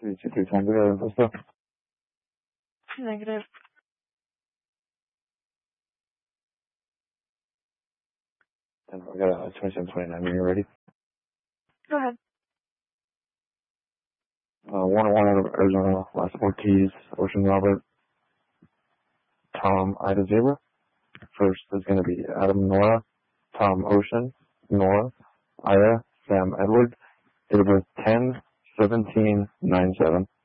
323 times together. What's up? Negative. And we got a 2729 when you're ready. Go ahead. 101 out of Arizona, last 4 keys, Ocean Robert, Tom Ida Zebra. First is going to be Adam Nora, Tom Ocean, Nora, Ida, Sam Edward. Date of birth 10/17/97.